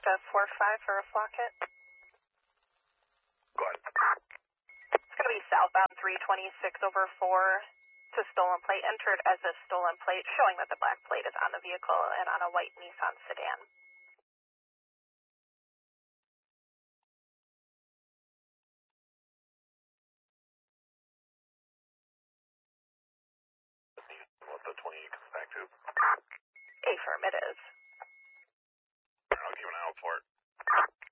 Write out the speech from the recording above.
a 45 for a Flocket. Go ahead. It's going to be southbound 326 over 4. It's a stolen plate, entered as a stolen plate, showing that the black plate is on the vehicle and on a white Nissan sedan. What the 28 comes back to? Affirmative. I'll keep an eye out for it.